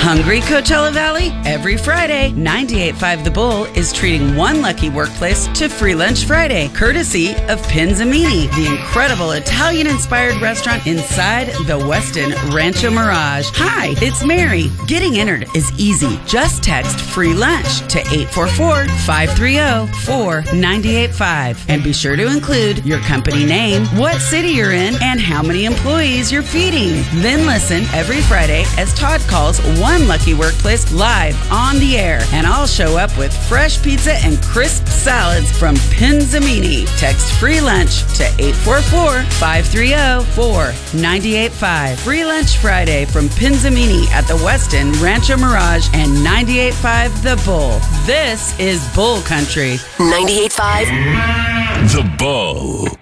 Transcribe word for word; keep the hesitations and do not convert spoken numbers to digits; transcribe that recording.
Hungry, Coachella Valley? Every Friday, ninety-eight point five The Bull is treating one lucky workplace to Free Lunch Friday, courtesy of Pinzamini, the incredible Italian-inspired restaurant inside the Westin Rancho Mirage. Hi, it's Mary. Getting entered is easy. Just text Free Lunch to eight four four, five three zero, four nine eight five and be sure to include your company name, what city you're in, and how many employees you're feeding. Then listen every Friday as Todd calls one lucky workplace live on the air, and I'll show up with fresh pizza and crisp salads from Pinzamini. Text Free Lunch to eight four four, five three zero, four nine eight five. Free Lunch Friday from Pinzamini at the Westin Rancho Mirage and ninety-eight point five The Bull. This is Bull Country. ninety-eight point five The Bull.